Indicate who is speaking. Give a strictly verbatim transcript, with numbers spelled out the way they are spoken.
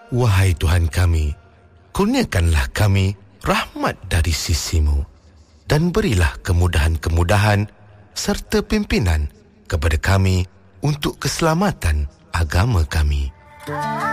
Speaker 1: Wahai Tuhan kami, kurniakanlah kami rahmat dari sisi-Mu dan berilah kemudahan-kemudahan serta pimpinan kepada kami untuk keselamatan agama kami.